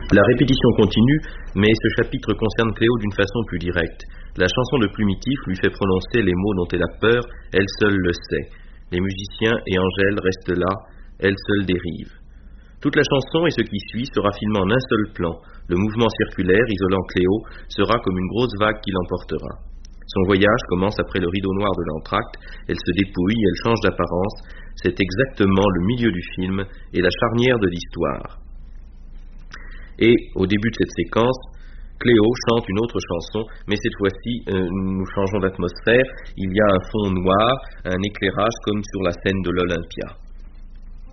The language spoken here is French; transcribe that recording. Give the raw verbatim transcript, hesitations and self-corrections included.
La répétition continue, mais ce chapitre concerne Cléo d'une façon plus directe. La chanson de Plumitif lui fait prononcer les mots dont elle a peur, elle seule le sait. Les musiciens et Angèle restent là, elle seule dérive. Toute la chanson et ce qui suit sera filmé en un seul plan. Le mouvement circulaire, isolant Cléo, sera comme une grosse vague qui l'emportera. Son voyage commence après le rideau noir de l'entracte, elle se dépouille, elle change d'apparence. C'est exactement le milieu du film et la charnière de l'histoire. Et au début de cette séquence, Cléo chante une autre chanson, mais cette fois-ci, euh, nous changeons d'atmosphère. Il y a un fond noir, un éclairage comme sur la scène de l'Olympia.